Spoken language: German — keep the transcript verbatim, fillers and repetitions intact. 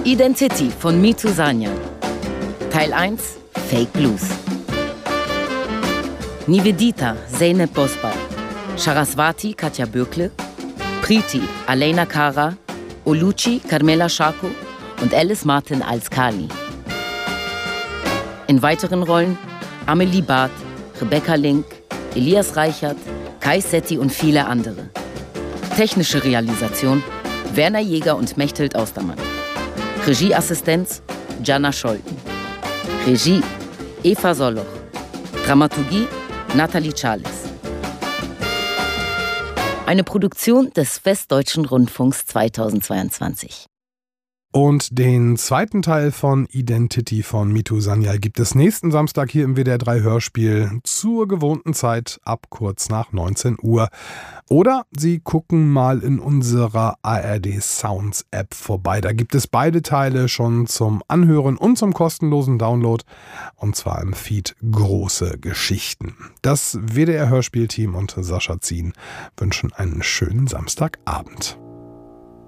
Identity von Mito Sanyal. Teil eins, Fake Blues. Nivedita, Zeynep Bozbal. Saraswati, Katja Bökle. Priti, Aleina Kara. Oluchi, Carmela Schako und Alice Martin als Kali. In weiteren Rollen Amelie Barth, Rebecca Link, Elias Reichert, Kai Setti und viele andere. Technische Realisation Werner Jäger und Mechthild Austermann. Regieassistenz Jana Scholten. Regie Eva Solloch. Dramaturgie Nathalie Charles. Eine Produktion des Westdeutschen Rundfunks zweitausendzweiundzwanzig. Und den zweiten Teil von Identity von Mito Sanyal gibt es nächsten Samstag hier im W D R drei Hörspiel zur gewohnten Zeit ab kurz nach neunzehn Uhr. Oder Sie gucken mal in unserer A R D Sounds App vorbei. Da gibt es beide Teile schon zum Anhören und zum kostenlosen Download. Und zwar im Feed Große Geschichten. Das W D R Hörspielteam und Sascha Zien wünschen einen schönen Samstagabend.